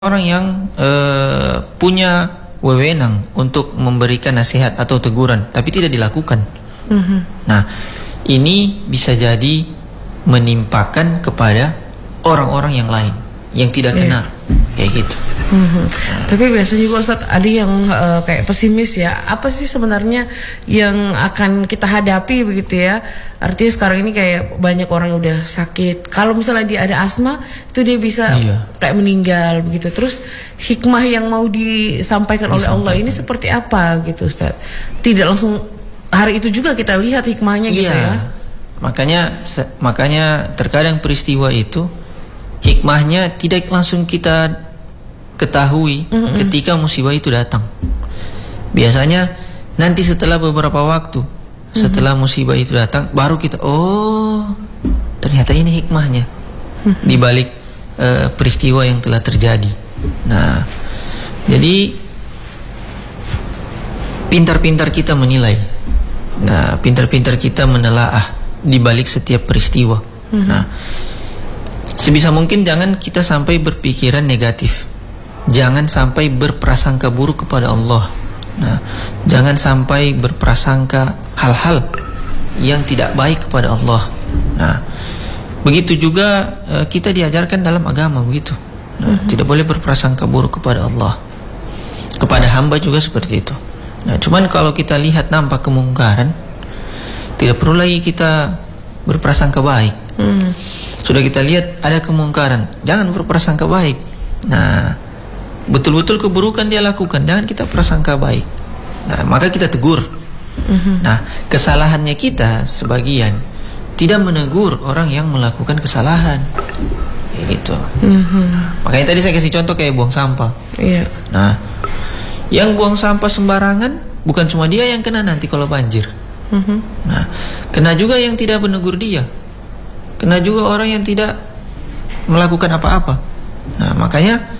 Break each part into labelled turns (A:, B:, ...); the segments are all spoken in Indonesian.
A: orang yang punya wewenang untuk memberikan nasihat atau teguran tapi tidak dilakukan. Nah, ini bisa jadi menimpakan kepada orang-orang yang lain yang tidak kenal, kayak gitu.
B: Tapi biasanya juga Ustadz ada yang kayak pesimis ya. Apa sih sebenarnya yang akan kita hadapi begitu ya? Artinya sekarang ini kayak banyak orang yang udah sakit. Kalau misalnya dia ada asma, itu dia bisa kayak meninggal begitu. Terus hikmah yang mau disampaikan oleh Allah ini seperti apa gitu Ustadz? Tidak langsung hari itu juga kita lihat hikmahnya gitu ya.
A: Makanya terkadang peristiwa itu hikmahnya tidak langsung kita ketahui ketika musibah itu datang. Biasanya nanti setelah beberapa waktu setelah musibah itu datang baru kita ternyata ini hikmahnya di balik peristiwa yang telah terjadi. Nah, jadi pintar-pintar kita menilai. Nah, pintar-pintar kita menelaah di balik setiap peristiwa. Nah, sebisa mungkin jangan kita sampai berpikiran negatif. Jangan sampai berprasangka buruk kepada Allah. Nah, jangan sampai berprasangka hal-hal yang tidak baik kepada Allah. Nah, begitu juga kita diajarkan dalam agama begitu. Nah, tidak boleh berprasangka buruk kepada Allah. Kepada hamba juga seperti itu. Nah, cuman kalau kita lihat nampak kemungkaran, tidak perlu lagi kita berprasangka baik. Sudah kita lihat ada kemungkaran, jangan berprasangka baik. Nah, betul-betul keburukan dia lakukan, jangan kita prasangka baik. Nah, maka kita tegur. Nah, kesalahannya kita sebagian tidak menegur orang yang melakukan kesalahan, kayak gitu. Makanya tadi saya kasih contoh kayak buang sampah. Nah, yang buang sampah sembarangan bukan cuma dia yang kena nanti kalau banjir. Nah, kena juga yang tidak menegur dia, kena juga orang yang tidak melakukan apa-apa. Nah, makanya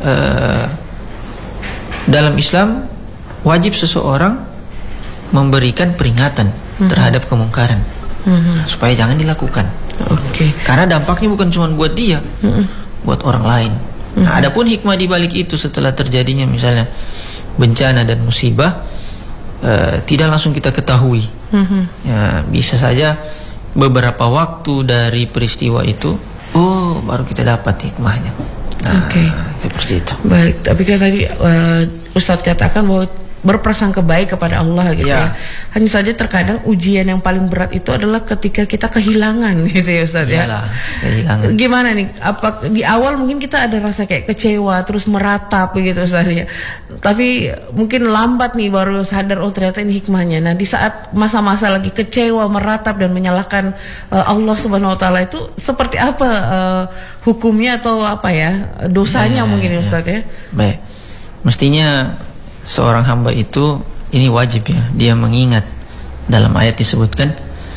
A: dalam Islam wajib seseorang memberikan peringatan terhadap kemungkaran, supaya jangan dilakukan. Karena dampaknya bukan cuma buat dia, buat orang lain. Nah, adapun hikmah di balik itu setelah terjadinya misalnya bencana dan musibah, tidak langsung kita ketahui. Ya, bisa saja beberapa waktu dari peristiwa itu, baru kita dapat hikmahnya. Nah, seperti itu.
B: Baik, tapi kan tadi Ustadz katakan bahwa berprasangka baik kepada Allah gitu ya. Hanya saja terkadang ujian yang paling berat itu adalah ketika kita kehilangan gitu ya Ustadz ya.
A: Kehilangan.
B: Gimana nih? Apa di awal mungkin kita ada rasa kayak kecewa terus meratap begitu Ustadz ya. Tapi mungkin lambat nih baru sadar ternyata ini hikmahnya. Nah, di saat masa-masa lagi kecewa, meratap dan menyalahkan Allah Subhanahu wa taala itu seperti apa hukumnya atau apa ya? Dosanya mungkin ya Ustadz ya.
A: Baik. Mestinya seorang hamba itu ini wajib ya, dia mengingat dalam ayat disebutkan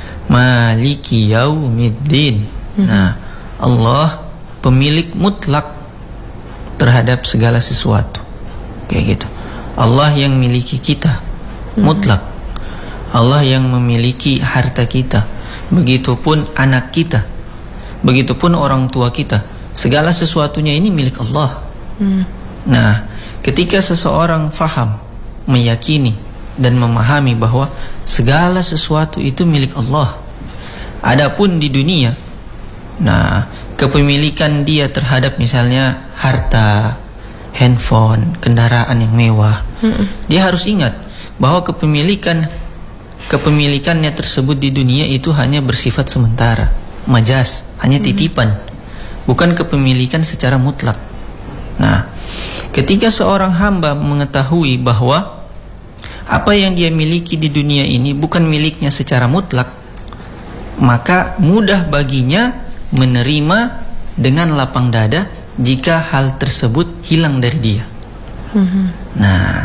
A: Maliki Yaumiddin. Nah, Allah pemilik mutlak terhadap segala sesuatu, kayak gitu. Allah yang miliki kita mutlak. Allah yang memiliki harta kita, begitupun anak kita, begitupun orang tua kita. Segala sesuatunya ini milik Allah. Nah, ketika seseorang faham, meyakini dan memahami bahwa segala sesuatu itu milik Allah, adapun di dunia, nah, kepemilikan dia terhadap misalnya harta, handphone, kendaraan yang mewah, dia harus ingat bahwa kepemilikannya tersebut di dunia itu hanya bersifat sementara, majas, hanya titipan, bukan kepemilikan secara mutlak. Nah, ketika seorang hamba mengetahui bahwa apa yang dia miliki di dunia ini bukan miliknya secara mutlak, maka mudah baginya menerima dengan lapang dada jika hal tersebut hilang dari dia. Nah,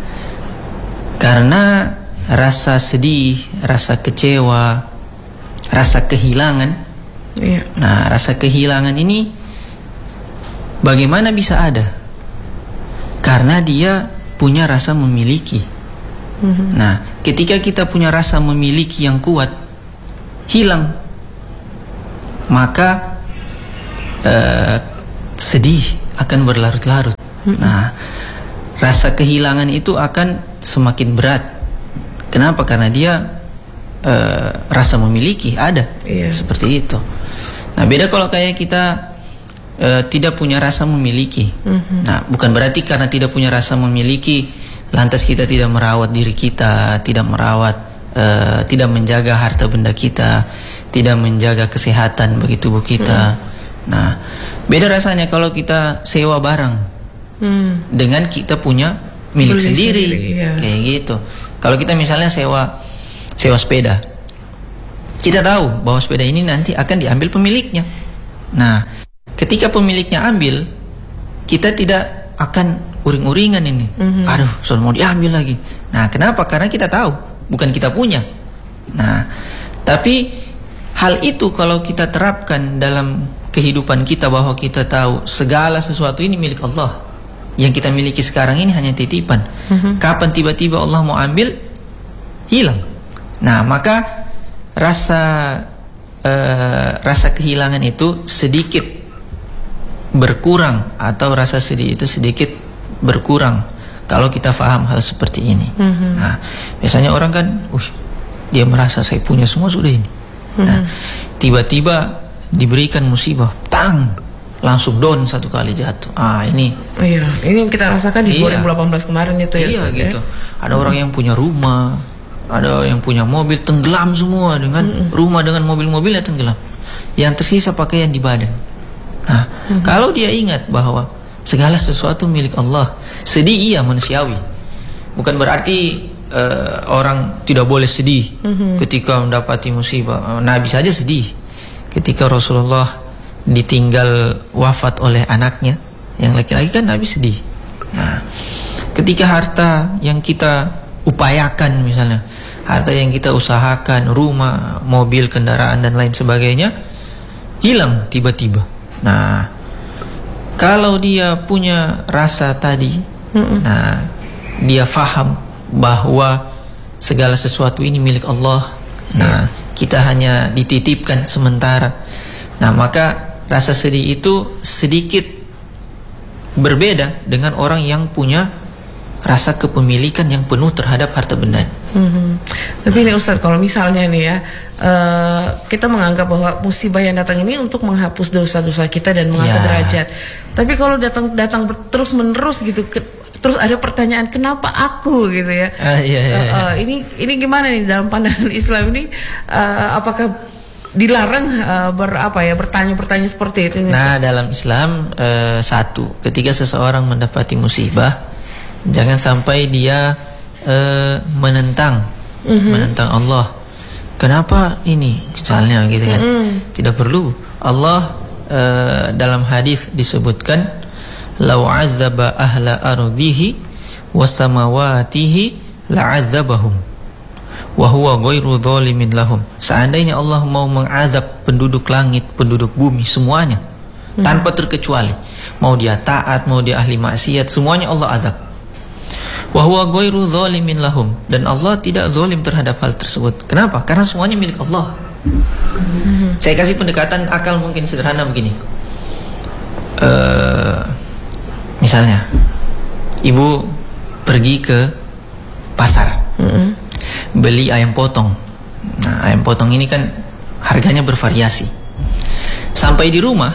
A: karena rasa sedih, rasa kecewa, rasa kehilangan, nah, rasa kehilangan ini bagaimana bisa ada? Karena dia punya rasa memiliki. Nah, ketika kita punya rasa memiliki yang kuat, hilang, maka sedih, akan berlarut-larut. Nah, rasa kehilangan itu akan semakin berat. Kenapa? Karena dia rasa memiliki ada. Seperti itu. Nah, beda kalau kayak kita tidak punya rasa memiliki. Nah, bukan berarti karena tidak punya rasa memiliki lantas kita tidak merawat diri kita, tidak menjaga harta benda kita, tidak menjaga kesehatan bagi tubuh kita. Nah, beda rasanya kalau kita sewa barang dengan kita punya milik sendiri. Kayak gitu. Kalau kita misalnya sewa sepeda, kita tahu bahwa sepeda ini nanti akan diambil pemiliknya. Nah, ketika pemiliknya ambil, kita tidak akan uring-uringan ini. Aduh, soal mau diambil lagi. Nah, kenapa? Karena kita tahu, bukan kita punya. Nah, tapi hal itu kalau kita terapkan dalam kehidupan kita, bahwa kita tahu segala sesuatu ini milik Allah. Yang kita miliki sekarang ini hanya titipan. Kapan tiba-tiba Allah mau ambil, hilang. Nah, maka rasa kehilangan itu sedikit berkurang, atau rasa sedih itu sedikit berkurang kalau kita faham hal seperti ini. Nah, biasanya orang kan, dia merasa saya punya semua sudah ini. Nah, tiba-tiba diberikan musibah, langsung down satu kali jatuh. Ini
B: yang kita rasakan di 2018 kemarin itu ya.
A: Iya gitu. Ada orang yang punya rumah, ada yang punya mobil, tenggelam semua dengan rumah dengan mobil-mobilnya tenggelam. Yang tersisa pakaian di badan. Nah, kalau dia ingat bahwa segala sesuatu milik Allah, sedih iya manusiawi. Bukan berarti orang tidak boleh sedih ketika mendapati musibah. Nabi saja sedih ketika Rasulullah ditinggal wafat oleh anaknya yang laki-laki, kan Nabi sedih. Nah, ketika harta yang kita upayakan, misalnya harta yang kita usahakan, rumah, mobil, kendaraan dan lain sebagainya, hilang tiba-tiba. Nah, kalau dia punya rasa tadi, nah, dia faham bahwa segala sesuatu ini milik Allah. Nah, kita hanya dititipkan sementara. Nah, maka rasa sedih itu sedikit berbeda dengan orang yang punya rasa kepemilikan yang penuh terhadap harta benda.
B: Tapi ini Ustadz, kalau misalnya nih ya, kita menganggap bahwa musibah yang datang ini untuk menghapus dosa-dosa kita dan mengangkat derajat. Tapi kalau datang terus menerus gitu, terus ada pertanyaan, kenapa aku gitu ya? Ini gimana nih dalam pandangan Islam ini? Apakah dilarang bertanya-pertanyaan seperti itu?
A: Nah, dalam Islam satu, ketika seseorang mendapati musibah, jangan sampai dia menentang Allah. Kenapa ini? Misalnya gitu kan. Tidak perlu. Allah dalam hadis disebutkan, "Lau 'adzaba ahla ardihi wa samawatihi la'adzabahum wa huwa ghairu dzalimin lahum." Seandainya Allah mau mengazab penduduk langit, penduduk bumi, semuanya tanpa terkecuali, mau dia taat, mau dia ahli maksiat, semuanya Allah azab. Wa huwa ghairu dzalimin lahum, dan Allah tidak zalim terhadap hal tersebut. Kenapa? Karena semuanya milik Allah. Saya kasih pendekatan akal mungkin sederhana begini. Misalnya ibu pergi ke pasar, beli ayam potong. Nah, ayam potong ini kan harganya bervariasi. Sampai di rumah,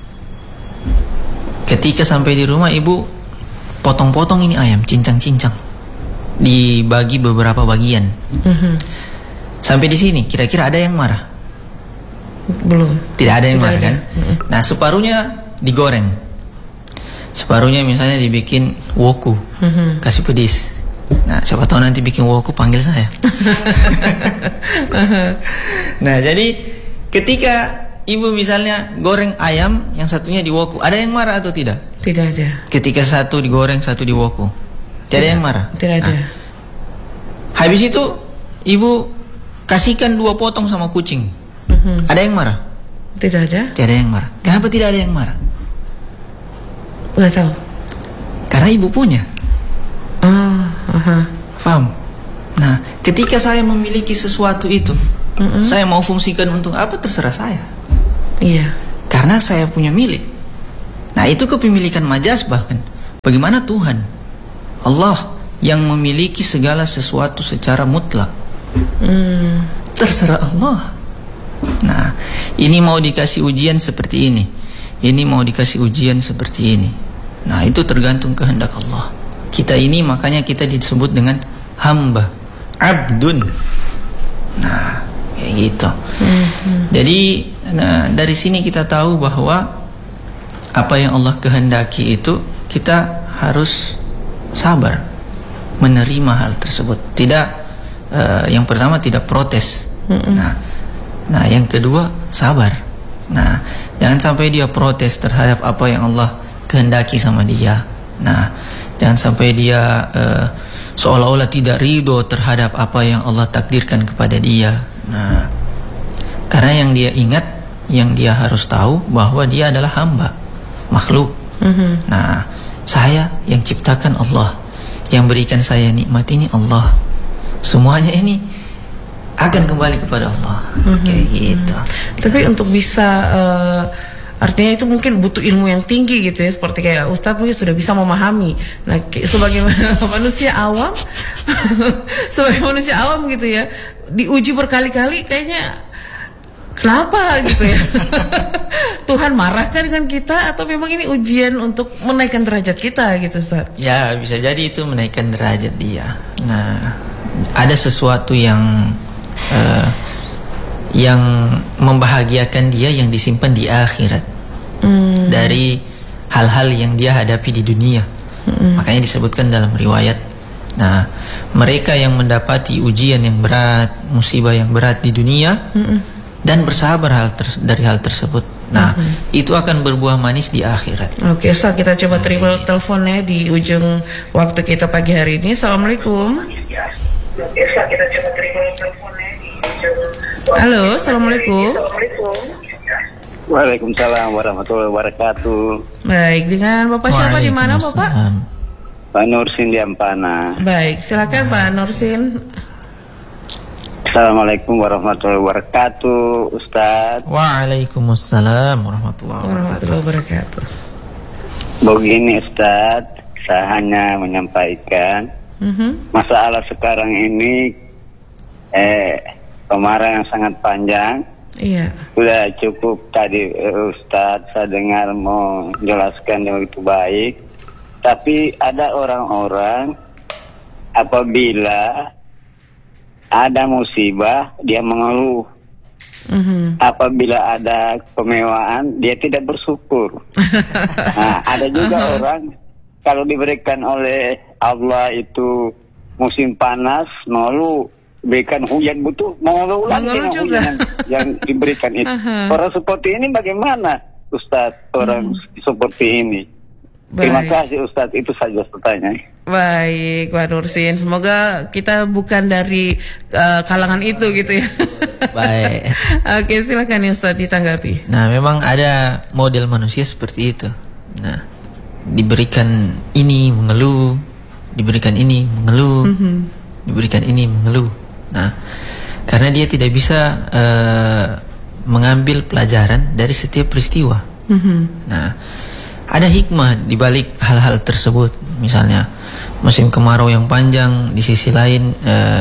A: ketika sampai di rumah, ibu potong-potong ini ayam, cincang-cincang, dibagi beberapa bagian. Sampai di sini, kira-kira ada yang marah?
B: Belum.
A: Tidak ada yang marah kan? Nah, separuhnya digoreng, separuhnya misalnya dibikin woku, kasih pedis. Nah, siapa tahu nanti bikin woku panggil saya. Nah, jadi ketika ibu misalnya goreng ayam, yang satunya di woku, ada yang marah atau tidak?
B: Tidak ada.
A: Ketika satu digoreng, satu di woku, tidak ada yang marah?
B: Tidak ada.
A: Nah, habis itu ibu kasihkan 2 potong sama kucing, ada yang marah?
B: Tidak ada.
A: Tidak ada yang marah. Kenapa tidak ada yang marah?
B: Nggak tahu.
A: Karena ibu punya. Paham? Nah, ketika saya memiliki sesuatu itu, saya mau fungsikan untuk apa, terserah saya.
B: Iya.
A: Karena saya punya milik. Nah, itu kepemilikan majas bahkan. Bagaimana Tuhan? Allah yang memiliki segala sesuatu secara mutlak. Terserah Allah. Nah, ini mau dikasih ujian seperti ini. Ini mau dikasih ujian seperti ini. Nah, itu tergantung kehendak Allah. Kita ini makanya kita disebut dengan hamba, abdun. Nah, kayak gitu. Jadi, dari sini kita tahu bahwa apa yang Allah kehendaki itu kita harus sabar menerima hal tersebut. Tidak, yang pertama tidak protes. Nah, yang kedua sabar. Nah, jangan sampai dia protes terhadap apa yang Allah kehendaki sama dia. Nah, jangan sampai dia seolah-olah tidak ridho terhadap apa yang Allah takdirkan kepada dia. Nah, karena yang dia ingat, yang dia harus tahu bahwa dia adalah hamba, makhluk. Nah, saya yang ciptakan Allah, yang berikan saya nikmat ini Allah. Semuanya ini akan kembali kepada Allah. Kayak gitu.
B: Tapi untuk bisa artinya itu mungkin butuh ilmu yang tinggi gitu ya, seperti kayak Ustadz mungkin sudah bisa memahami. Nah, sebagai manusia awam sebagai manusia awam gitu ya, diuji berkali-kali kayaknya kenapa gitu ya. Tuhan marahkan dengan kita atau memang ini ujian untuk menaikkan derajat kita gitu, Ustaz?
A: Ya, bisa jadi itu menaikkan derajat dia. Nah, ada sesuatu yang membahagiakan dia yang disimpan di akhirat dari hal-hal yang dia hadapi di dunia. Makanya disebutkan dalam riwayat. Nah, mereka yang mendapati ujian yang berat, musibah yang berat di dunia dan bersabar dari hal tersebut, nah itu akan berbuah manis di akhirat.
B: Oke, Ustaz, kita coba terima teleponnya di ujung waktu kita pagi hari ini. Assalamualaikum. Halo, assalamualaikum.
C: Waalaikumsalam warahmatullahi wabarakatuh.
B: Baik, dengan Bapak siapa di mana, Bapak?
C: Pak Nursin di Ampana.
B: Baik, silakan Pak Nursin.
C: Assalamualaikum warahmatullahi wabarakatuh, Ustaz.
A: Waalaikumsalam warahmatullahi
B: wabarakatuh.
C: Begini, Ustaz, saya hanya menyampaikan masalah sekarang ini kemarin yang sangat panjang.
B: Iya.
C: Sudah cukup tadi Ustaz, saya dengar mau menjelaskan yang begitu baik. Tapi ada orang-orang apabila ada musibah dia mengeluh. Apabila ada kemewahan dia tidak bersyukur. Nah, ada juga orang kalau diberikan oleh Allah itu musim panas mengeluh, berikan hujan butuh mengeluh lagi dengan hujan yang diberikan itu. Orang seperti ini bagaimana, Ustadz? Orang seperti ini. Terima kasih, Ustadz, itu saja pertanyaan.
B: Baik, Pak Nursin, semoga kita bukan dari kalangan itu gitu ya.
A: Baik.
B: Oke, silakan ya Ustadz ditanggapi.
A: Nah, memang ada model manusia seperti itu. Nah, diberikan ini mengeluh, diberikan ini mengeluh, diberikan ini mengeluh. Nah, karena dia tidak bisa mengambil pelajaran dari setiap peristiwa. Nah, ada hikmah di balik hal-hal tersebut. Misalnya musim kemarau yang panjang, di sisi lain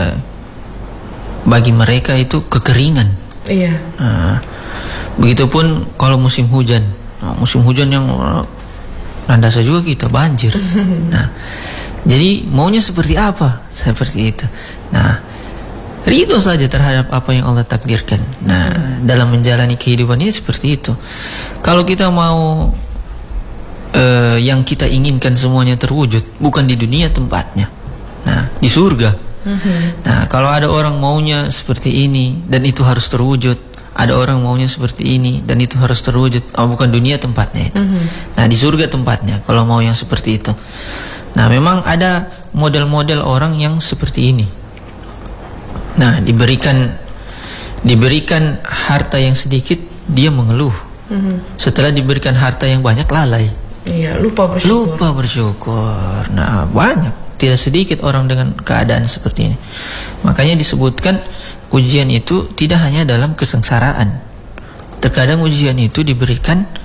A: bagi mereka itu kekeringan.
B: Iya.
A: Begitupun kalau musim hujan. Nah, musim hujan yang landasa juga kita banjir. Nah, jadi maunya seperti apa? Seperti itu. Nah, ridho saja terhadap apa yang Allah takdirkan. Nah, dalam menjalani kehidupan ini seperti itu. Kalau kita mau yang kita inginkan semuanya terwujud, bukan di dunia tempatnya. Nah, di surga. Nah, kalau ada orang maunya seperti ini dan itu harus terwujud, ada orang maunya seperti ini dan itu harus terwujud, bukan dunia tempatnya itu. Nah, di surga tempatnya kalau mau yang seperti itu. Nah, memang ada model-model orang yang seperti ini. Nah, diberikan harta yang sedikit dia mengeluh. Setelah diberikan harta yang banyak lalai.
B: Iya, lupa
A: bersyukur. Nah, banyak, tidak sedikit orang dengan keadaan seperti ini. Makanya disebutkan ujian itu tidak hanya dalam kesengsaraan. Terkadang ujian itu diberikan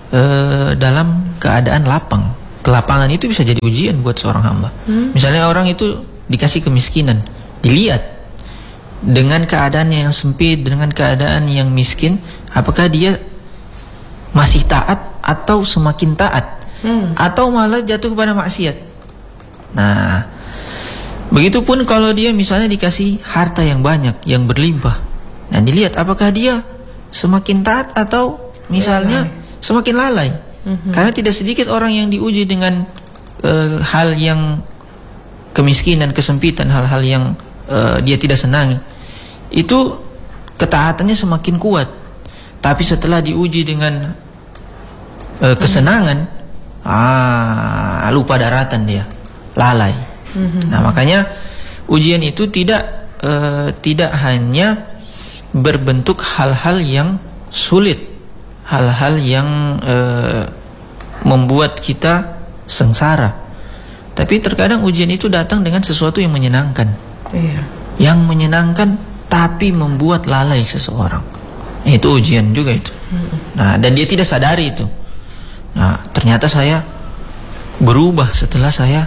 A: dalam keadaan lapang. Kelapangan itu bisa jadi ujian buat seorang hamba. Misalnya orang itu dikasih kemiskinan, dilihat dengan keadaannya yang sempit, dengan keadaan yang miskin, apakah dia masih taat atau semakin taat, atau malah jatuh kepada maksiat. Nah, begitupun kalau dia misalnya dikasih harta yang banyak, yang berlimpah, nah dilihat apakah dia semakin taat atau misalnya semakin lalai. Karena tidak sedikit orang yang diuji dengan hal yang kemiskinan, kesempitan, hal-hal yang dia tidak senangi. Itu ketaatannya semakin kuat. Tapi setelah diuji dengan kesenangan, lupa daratan dia, lalai. Nah, makanya ujian itu tidak hanya berbentuk hal-hal yang sulit, hal-hal yang membuat kita sengsara. Tapi terkadang ujian itu datang dengan sesuatu yang menyenangkan. Yang menyenangkan tapi membuat lalai seseorang. Itu ujian juga itu. Nah, dan dia tidak sadari itu. Nah, ternyata saya berubah setelah saya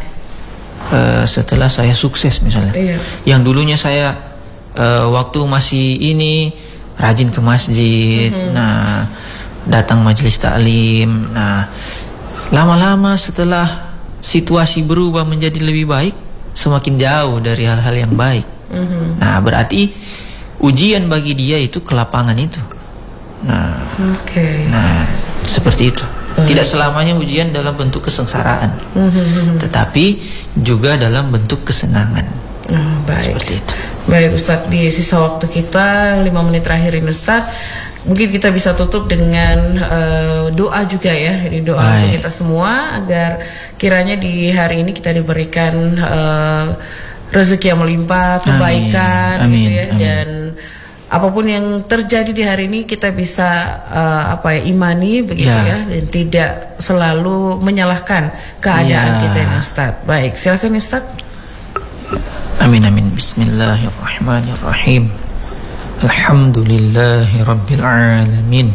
A: sukses misalnya. Yang dulunya saya waktu masih ini rajin ke masjid, nah datang majelis taklim. Nah, lama-lama setelah situasi berubah menjadi lebih baik, semakin jauh dari hal-hal yang baik. Nah, berarti ujian bagi dia itu kelapangan itu. Nah, nah seperti itu. Tidak selamanya ujian dalam bentuk kesengsaraan, tetapi juga dalam bentuk kesenangan.
B: Baik.
A: Seperti itu.
B: Baik Ustadz, di sisa waktu kita 5 menit terakhir ini Ustadz, mungkin kita bisa tutup dengan doa juga ya. Ini doa untuk kita semua agar kiranya di hari ini kita diberikan rezeki yang melimpah, kebaikan, gitu ya. Dan apapun yang terjadi di hari ini kita bisa imani begitu ya, dan tidak selalu menyalahkan keadaan kita ya Ustadz. Baik, silakan Ustadz.
A: Amin amin. Bismillahirrahmanirrahim. Alhamdulillahi rabbil alamin.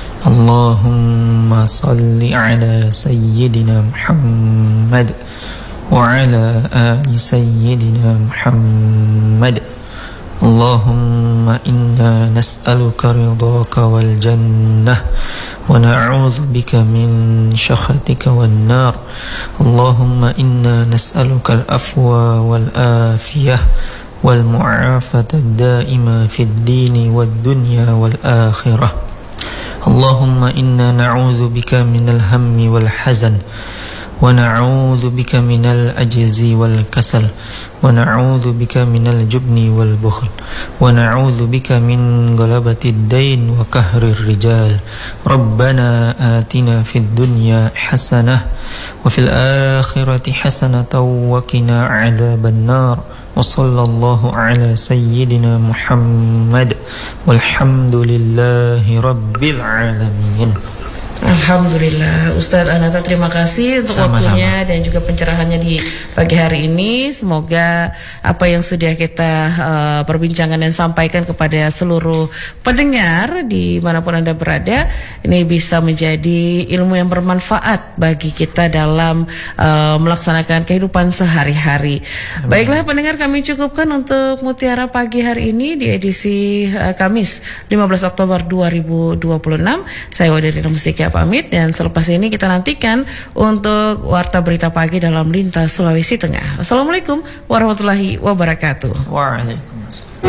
A: Allahumma salli ala sayyidina Muhammad wa ala ali sayyidina Muhammad. Allahumma inna nas'aluka ridhaka wal jannah wa na'udzu bika min syakhatika wan nar. Allahumma inna nas'aluka al-afwa wal afiyah wal mu'afata ad-da'ima fid dini wad dunya wal akhirah. Allahumma inna na'udzu bika minal hammi wal hazan wa na'udzu bika minal ajzi wal kasal wa na'udzu bika minal jubni wal bukhl wa na'udzu bika min ghalabati ad-dain wa kahri ar-rijal. Rabbana atina fid dunya hasanah wa fil akhirati hasanatan wa qina 'adzaban nar. Wa sallallahu ala sayyidina Muhammad walhamdulillahi rabbil alamin.
B: Alhamdulillah, Ustadz Ananta terima kasih untuk waktunya dan juga pencerahannya di pagi hari ini. Semoga apa yang sudah kita perbincangkan dan sampaikan kepada seluruh pendengar dimanapun Anda berada, ini bisa menjadi ilmu yang bermanfaat bagi kita dalam melaksanakan kehidupan sehari-hari. Baiklah pendengar, kami cukupkan untuk Mutiara Pagi hari ini di edisi Kamis 15 Oktober 2026. Saya Wadidina Mustika pamit, dan selepas ini kita nantikan untuk Warta Berita Pagi dalam Lintas Sulawesi Tengah. Assalamualaikum warahmatullahi wabarakatuh.
A: Waalaikumsalam.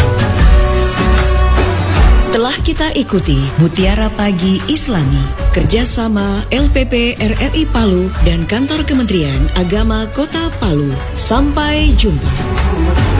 D: Telah kita ikuti Mutiara Pagi Islami kerjasama LPP RRI Palu dan Kantor Kementerian Agama Kota Palu. Sampai jumpa.